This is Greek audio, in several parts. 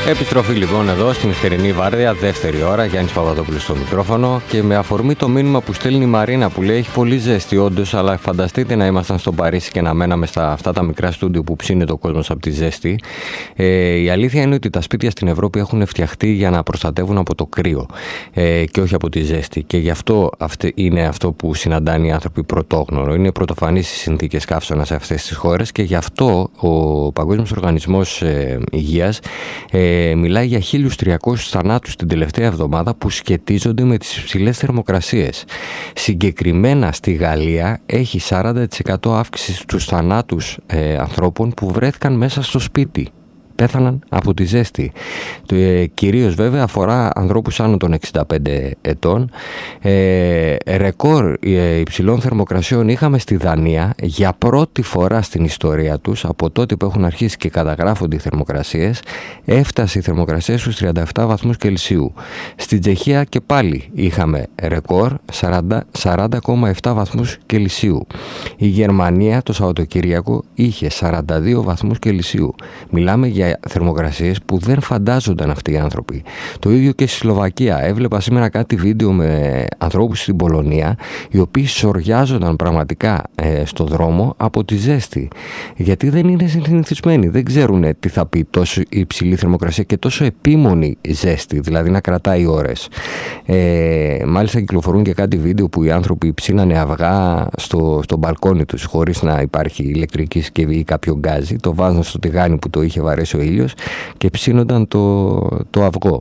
Επιστροφή λοιπόν εδώ στην νυχτερινή βάρδια, δεύτερη ώρα, Γιάννης Παπαδόπουλος στο μικρόφωνο, και με αφορμή το μήνυμα που στέλνει η Μαρίνα που λέει: έχει πολύ ζέστη όντως, αλλά φανταστείτε να ήμασταν στο Παρίσι και να μέναμε στα αυτά τα μικρά στούντιο που ψήνεται ο κόσμος από τη ζέστη. Η αλήθεια είναι ότι τα σπίτια στην Ευρώπη έχουν φτιαχτεί για να προστατεύουν από το κρύο και όχι από τη ζέστη, και γι' αυτό είναι αυτό που συναντάνε οι άνθρωποι πρωτόγνωρο. Είναι πρωτοφανείς οι συνθήκες καύσωνα σε αυτές τις χώρες, και γι' αυτό ο Παγκόσμιος Οργανισμός Υγείας μιλάει για 1.300 θανάτους την τελευταία εβδομάδα που σχετίζονται με τις υψηλές θερμοκρασίες. Συγκεκριμένα στη Γαλλία έχει 40% αύξηση στους θανάτους ανθρώπων που βρέθηκαν μέσα στο σπίτι. Πέθαναν από τη ζέστη. Κυρίως βέβαια αφορά ανθρώπους άνω των 65 ετών. Ρεκόρ υψηλών θερμοκρασιών είχαμε στη Δανία για πρώτη φορά στην ιστορία τους, από τότε που έχουν αρχίσει και καταγράφονται οι θερμοκρασίες. Έφτασε η θερμοκρασία στους 37 βαθμούς Κελσίου. Στην Τσεχία και πάλι είχαμε ρεκόρ 40,7 βαθμούς Κελσίου. Η Γερμανία το Σαββατοκύριακο είχε 42 βαθμούς Κελσίου. Μιλάμε για θερμοκρασίες που δεν φαντάζονταν αυτοί οι άνθρωποι. Το ίδιο και στη Σλοβακία. Έβλεπα σήμερα κάτι βίντεο με ανθρώπους στην Πολωνία, οι οποίοι σοριάζονταν πραγματικά στο δρόμο από τη ζέστη. Γιατί δεν είναι συνηθισμένοι. Δεν ξέρουν τι θα πει τόσο υψηλή θερμοκρασία και τόσο επίμονη ζέστη, δηλαδή να κρατάει ώρες. Μάλιστα κυκλοφορούν και κάτι βίντεο που οι άνθρωποι ψήνανε αυγά στο μπαλκόνι τους, χωρίς να υπάρχει ηλεκτρική συσκευή ή κάποιο γκάζι. Το βάζαν στο τηγάνι που το είχε βαρέσει ο ήλιος και ψήνονταν το αυγό.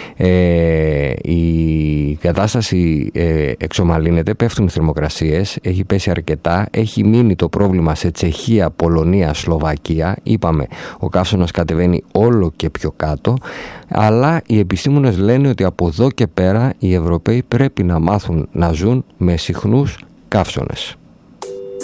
Η κατάσταση εξομαλύνεται, πέφτουν οι θερμοκρασίες, έχει πέσει αρκετά, έχει μείνει το πρόβλημα σε Τσεχία, Πολωνία, Σλοβακία. Είπαμε, ο καύσωνας κατεβαίνει όλο και πιο κάτω, αλλά οι επιστήμονες λένε ότι από εδώ και πέρα οι Ευρωπαίοι πρέπει να μάθουν να ζουν με συχνούς καύσωνες.